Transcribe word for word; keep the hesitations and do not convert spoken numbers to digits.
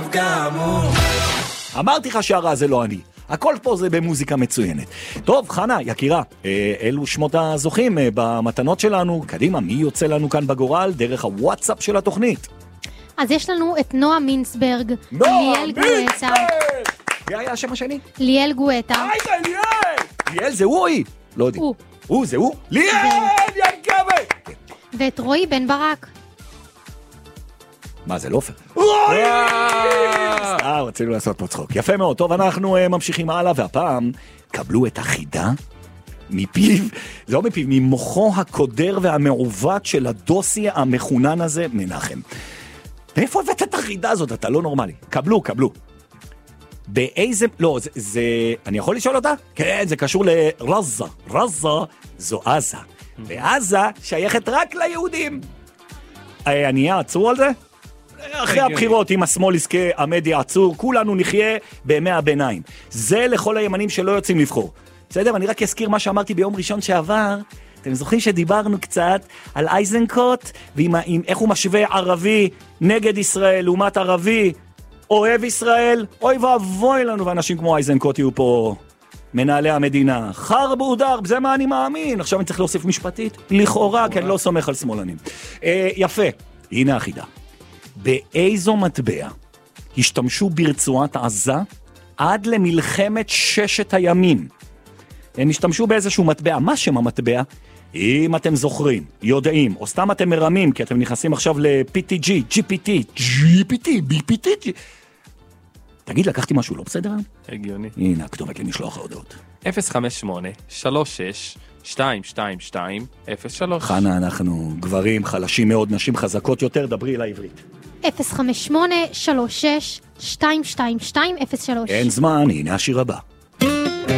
טוב גמור. אמרתי לך שהרע זה לא אני. הכל פה זה במוזיקה מצוינת. טוב, חנה, יקירה, אלו שמות הזוכים במתנות שלנו. קדימה, מי יוצא לנו כאן בגורל דרך הוואטסאפ של התוכנית? אז יש לנו את נועה מינסברג, נועה ליאל גואטה. מי היה השם השני? ליאל גואטה. היי, ליאל! ליאל זה הוא או היא? לא יודעים. הוא. הוא, זה הוא? ליאל, יקבל! ואת רועי בן ברק. מה, זה לא עופר? רועי! אה, רצינו לעשות פה צחוק. יפה מאוד. טוב, אנחנו ממשיכים הלאה, והפעם קבלו את החידה מפיו, זה לא מפיו, ממוחו הקודר והמעוות של הדוסי המכונן הזה, מנחם. מאיפה הבאת את החידה הזאת? אתה לא נורמלי. קבלו, קבלו. באיזה... לא, זה... זה... אני יכול לשאול אותה? כן, זה קשור לרזה. רזה זו עזה. ועזה שייכת רק ליהודים. אני אעצרו על זה? אחרי הבחירות, אם השמאל יזכה, עמד יעצור, כולנו נחיה בימי הביניים. זה לכל הימנים שלא יוצאים לבחור. בסדר? אני רק אזכיר מה שאמרתי ביום ראשון שעבר. אתם זוכרים שדיברנו קצת על אייזנקוט, ואיך הוא משווה ערבי נגד ישראל, לעומת ערבי אוהב ישראל? אוי ואבוי לנו, ואנשים כמו אייזנקוט יהיו פה מנהלי המדינה. חרבו דרב, זה מה אני מאמין. עכשיו אני צריך להוסיף משפטית? לכאורה, כי אני לא סומך על שמאלנים. אה, יפה, הנה החידה. באיזו מטבע השתמשו ברצועת עזה עד למלחמת ששת הימים? הם השתמשו באיזשהו מטבע. מה שם המטבע? אם אתם זוכרים, יודעים, או סתם אתם מרמים, כי אתם נכנסים עכשיו ל-פי טי ג'י, ג'י פי טי, ג'י פי טי, בי פי טי. תגיד, לקחתי משהו לא בסדר? הגיוני. הנה, הכתובת למשלוח ההודעות. אפס חמש שמונה שלוש שש שתיים שתיים שתיים אפס שלוש. חנה, אנחנו גברים חלשים מאוד, נשים חזקות יותר, דברי אליי עברית. אפס חמש שמונה שלוש שש שתיים שתיים שתיים אפס שלוש. אין זמן, הנה השיר הבא.